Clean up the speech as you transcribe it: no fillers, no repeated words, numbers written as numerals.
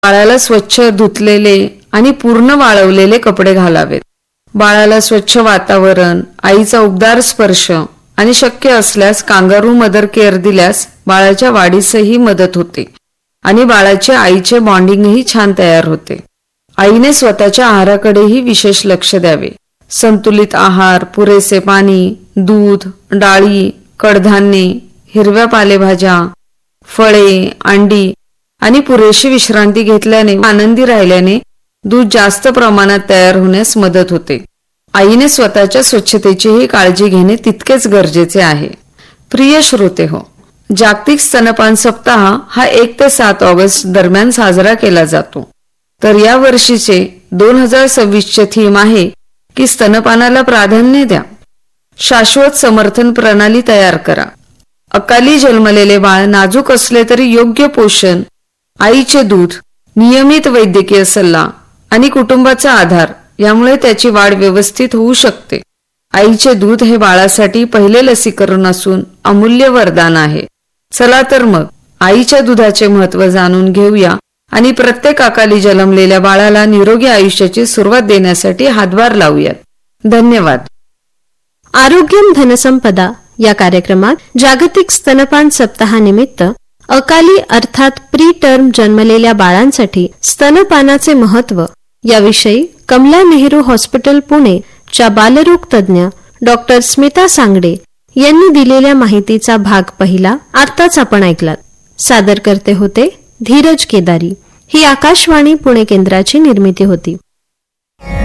बाळाला स्वच्छ धुतलेले आणि पूर्ण वाळवलेले कपडे घालावेत. बाळाला स्वच्छ वातावरण, आईचा उबदार स्पर्श आणि शक्य असल्यास कांगारू मदर केअर दिल्यास बाळाच्या वाढीसही मदत होते आणि बाळाचे आईचे बॉन्डिंगही छान तयार होते. आईने स्वतःच्या आहाराकडेही विशेष लक्ष द्यावे. संतुलित आहार, पुरेसे पाणी, दूध, डाळी, कडधान्ये, हिरव्या पालेभाज्या, फळे, अंडी आणि पुरेशी विश्रांती घेतल्याने आनंदी राहिल्याने दूध जास्त प्रमाणात तयार होण्यास मदत होते. आईने स्वतःच्या स्वच्छतेचीही काळजी घेणे तितकेच गरजेचे आहे. प्रिय श्रोते हो, जागतिक स्तनपान सप्ताह हा 1 ते 7 ऑगस्ट दरम्यान साजरा केला जातो. तर या वर्षीचे 2026चे थीम आहे की स्तनपानाला प्राधान्य द्या. शाश्वत समर्थन प्रणाली तयार करा. अकाली जन्मलेले बाळ नाजूक असले तरी योग्य पोषण, आईचे दूध, नियमित वैद्यकीय सल्ला आणि कुटुंबाचा आधार यामुळे त्याची वाढ व्यवस्थित होऊ शकते. आईचे दूध हे बाळासाठी पहिले लसीकरण असून अमूल्य वरदान आहे. चला तर मग आईच्या दुधाचे महत्त्व जाणून घेऊया आणि प्रत्येक अकाली जन्मलेल्या बाळाला निरोगी आयुष्याची सुरुवात देण्यासाठी हातभार लावूयात. धन्यवाद. आरोग्यम धनसंपदा या कार्यक्रमात जागतिक स्तनपान सप्ताहानिमित्त अकाली अर्थात प्री टर्म जन्मलेल्या बाळांसाठी स्तनपानाचे महत्त्व याविषयी कमला नेहरू हॉस्पिटल पुणे च्या बालरोग तज्ञ डॉक्टर स्मिता सांगडे यांनी दिलेल्या माहितीचा भाग पहिला आत्ताच आपण ऐकलात. सादर करते होते धीरज केदारी. ही आकाशवाणी पुणे केंद्राची निर्मिती होती.